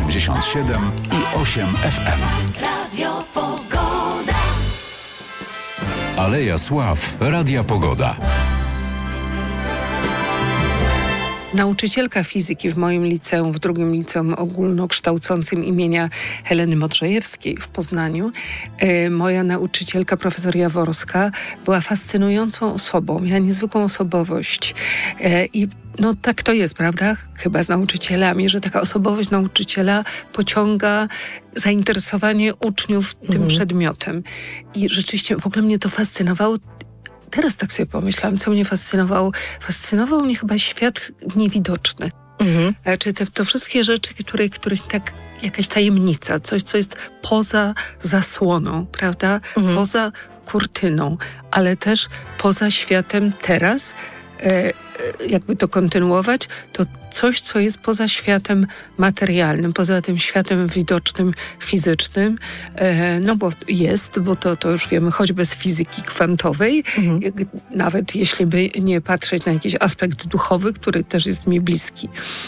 87 i 8 FM. Radio Pogoda. Aleja Sław. Radia Pogoda. Nauczycielka fizyki w moim liceum, w drugim liceum ogólnokształcącym imienia Heleny Modrzejewskiej w Poznaniu, moja nauczycielka, profesor Jaworska, była fascynującą osobą, miała niezwykłą osobowość. I no tak to jest, prawda? Chyba z nauczycielami, że taka osobowość nauczyciela pociąga zainteresowanie uczniów tym przedmiotem. I rzeczywiście w ogóle mnie to fascynowało. Teraz tak sobie pomyślałam, co mnie fascynowało. Fascynował mnie chyba świat niewidoczny. Czy to wszystkie rzeczy, których tak jakaś tajemnica, coś, co jest poza zasłoną, prawda? Poza kurtyną, ale też poza światem teraz. Jakby to kontynuować, to coś, co jest poza światem materialnym, poza tym światem widocznym, fizycznym, no bo to już wiemy, choćby z fizyki kwantowej, nawet jeśli by nie patrzeć na jakiś aspekt duchowy, który też jest mi bliski.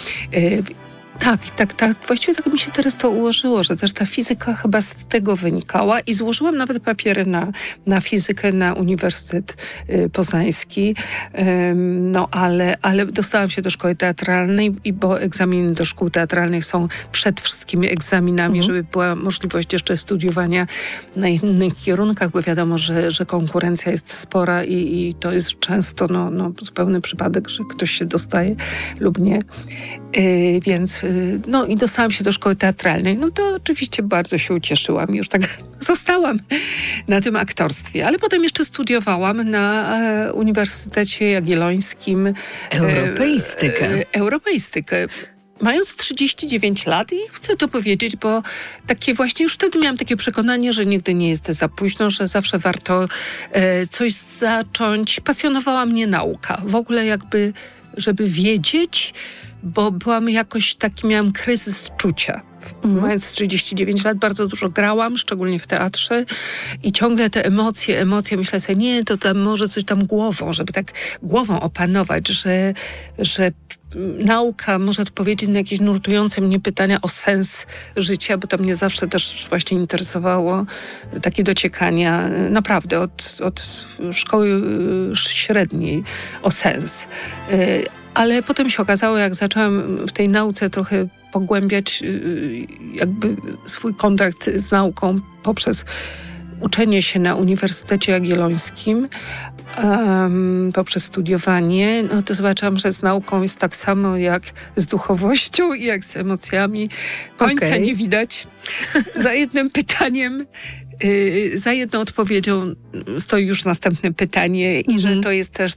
Tak. Właściwie tak mi się teraz to ułożyło, że też ta fizyka chyba z tego wynikała i złożyłam nawet papiery na fizykę na Uniwersytet Poznański, no ale dostałam się do szkoły teatralnej, bo egzaminy do szkół teatralnych są przed wszystkimi egzaminami, żeby była możliwość jeszcze studiowania na innych kierunkach, bo wiadomo, że konkurencja jest spora i to jest często zupełny przypadek, że ktoś się dostaje lub nie. Więc no i dostałam się do szkoły teatralnej. No to oczywiście bardzo się ucieszyłam. Już tak zostałam na tym aktorstwie. Ale potem jeszcze studiowałam na Uniwersytecie Jagiellońskim. Europeistykę. Mając 39 lat i chcę to powiedzieć, bo takie właśnie już wtedy miałam takie przekonanie, że nigdy nie jest za późno, że zawsze warto coś zacząć. Pasjonowała mnie nauka. W ogóle jakby, żeby wiedzieć, bo byłam jakoś miałam kryzys czucia. Mając 39 lat bardzo dużo grałam, szczególnie w teatrze i ciągle te emocje, myślę sobie, nie, to tam może coś tam głową, żeby tak głową opanować, że nauka może odpowiedzieć na jakieś nurtujące mnie pytania o sens życia, bo to mnie zawsze też właśnie interesowało, takie dociekania naprawdę od szkoły średniej o sens. Ale potem się okazało, jak zaczęłam w tej nauce trochę pogłębiać jakby swój kontakt z nauką poprzez uczenie się na Uniwersytecie Jagiellońskim, poprzez studiowanie, no to zobaczyłam, że z nauką jest tak samo jak z duchowością i jak z emocjami. Końca nie widać. Za jednym pytaniem, za jedną odpowiedzią stoi już następne pytanie i że to jest też